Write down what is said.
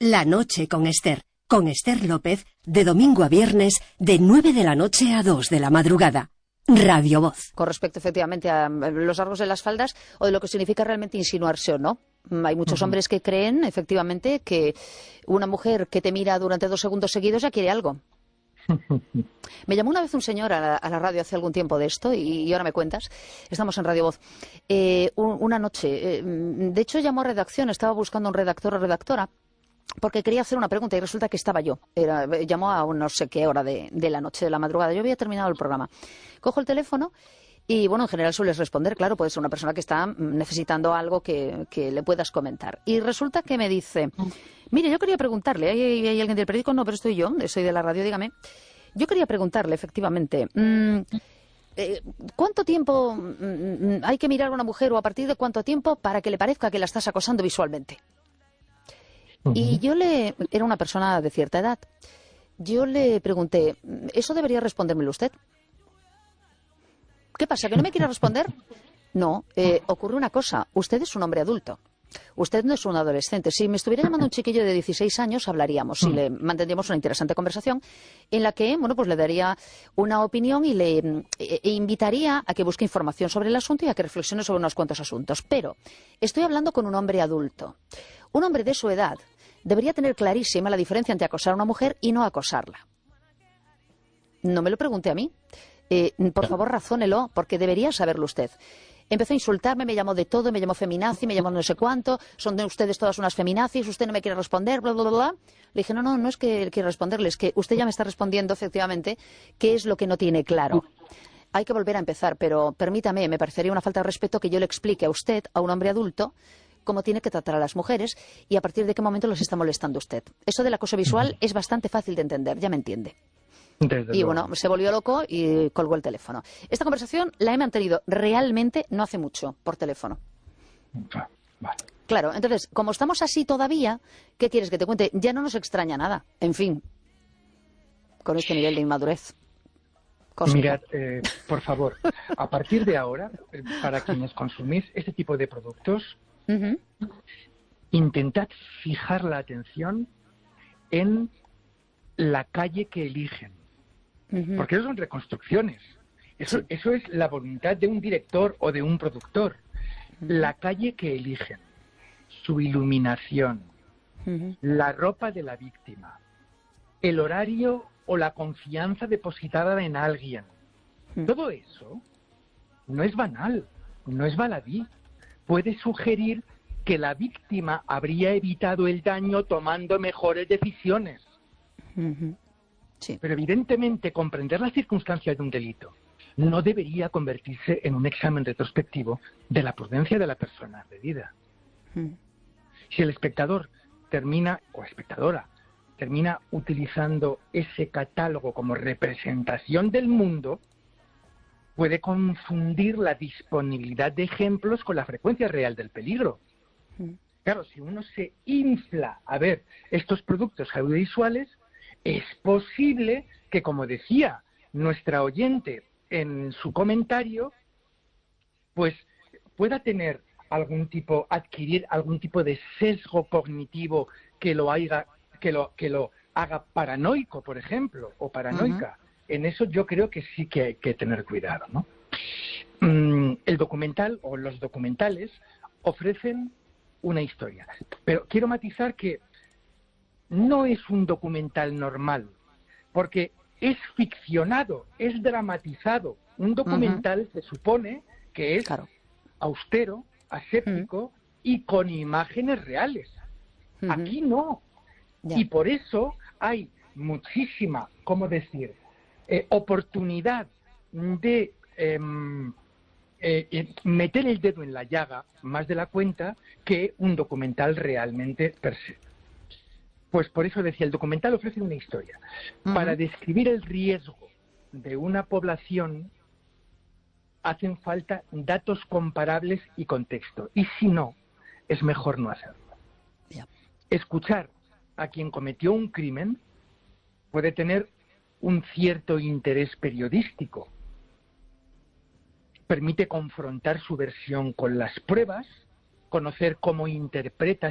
La noche con Esther López, de domingo a viernes, de 9 de la noche a 2 de la madrugada. Radio Voz. Con respecto, efectivamente, a los rasgos de las faldas o de lo que significa realmente insinuarse o no. Hay muchos hombres que creen, efectivamente, que una mujer que te mira durante 2 segundos seguidos ya quiere algo. Me llamó una vez un señor a la radio hace algún tiempo de esto y ahora me cuentas. Estamos en Radio Voz. Una noche, de hecho llamó a redacción, estaba buscando un redactor o redactora porque quería hacer una pregunta y resulta que estaba yo. Llamó a no sé qué hora de la noche, de la madrugada. Yo había terminado el programa. Cojo el teléfono y, bueno, en general sueles responder. Claro, puede ser una persona que está necesitando algo que le puedas comentar. Y resulta que me dice, mire, yo quería preguntarle, ¿hay alguien del periódico? No, pero estoy yo, soy de la radio, dígame. Yo quería preguntarle, efectivamente, ¿cuánto tiempo hay que mirar a una mujer o a partir de cuánto tiempo para que le parezca que la estás acosando visualmente? Y era una persona de cierta edad. Yo le pregunté, ¿eso debería respondérmelo usted? ¿Qué pasa, que no me quiere responder? No, ocurre una cosa, usted es un hombre adulto. Usted no es un adolescente. Si me estuviera llamando un chiquillo de 16 años, hablaríamos y le mantendríamos una interesante conversación en la que, bueno, pues le daría una opinión y le invitaría a que busque información sobre el asunto y a que reflexione sobre unos cuantos asuntos. Pero estoy hablando con un hombre adulto. Un hombre de su edad debería tener clarísima la diferencia entre acosar a una mujer y no acosarla. No me lo pregunte a mí. Por favor, razónelo, porque debería saberlo usted. Empezó a insultarme, me llamó de todo, me llamó feminazi, me llamó no sé cuánto, son de ustedes todas unas feminazis, usted no me quiere responder, bla, bla, bla, bla. Le dije, no es que quiera responderle, es que usted ya me está respondiendo, efectivamente, qué es lo que no tiene claro. Hay que volver a empezar, pero permítame, me parecería una falta de respeto que yo le explique a usted, a un hombre adulto, cómo tiene que tratar a las mujeres y a partir de qué momento los está molestando usted. Eso del acoso visual es bastante fácil de entender, ya me entiende. Y bueno, se volvió loco y colgó el teléfono. Esta conversación la he mantenido realmente no hace mucho, por teléfono. Vale. Claro, entonces, como estamos así todavía, ¿qué quieres que te cuente? Ya no nos extraña nada. En fin, con este nivel de inmadurez. Mirad, por favor, a partir de ahora, para quienes consumís este tipo de productos, intentad fijar la atención en la calle que eligen. Porque eso son reconstrucciones. Eso es la voluntad de un director o de un productor. La calle que eligen, su iluminación, la ropa de la víctima, el horario o la confianza depositada en alguien. Todo eso no es banal, no es baladí. Puede sugerir que la víctima habría evitado el daño tomando mejores decisiones. Sí. Pero evidentemente comprender las circunstancias de un delito no debería convertirse en un examen retrospectivo de la prudencia de la persona agredida. Si el espectador o espectadora termina utilizando ese catálogo como representación del mundo, puede confundir la disponibilidad de ejemplos con la frecuencia real del peligro. Claro, si uno se infla a ver estos productos audiovisuales, es posible que, como decía nuestra oyente en su comentario, pues pueda tener adquirir algún tipo de sesgo cognitivo que lo haga paranoico, por ejemplo, o paranoica. En eso yo creo que sí que hay que tener cuidado, ¿no? El documental o los documentales ofrecen una historia, pero quiero matizar que no es un documental normal, porque es ficcionado, es dramatizado. Un documental se supone que es austero, aséptico y con imágenes reales. Aquí no. Y por eso hay muchísima, oportunidad de meter el dedo en la llaga más de la cuenta que un documental realmente per se. Pues por eso decía, el documental ofrece una historia. Para describir el riesgo de una población hacen falta datos comparables y contexto. Y si no, es mejor no hacerlo. Escuchar a quien cometió un crimen puede tener un cierto interés periodístico. Permite confrontar su versión con las pruebas, conocer cómo interpreta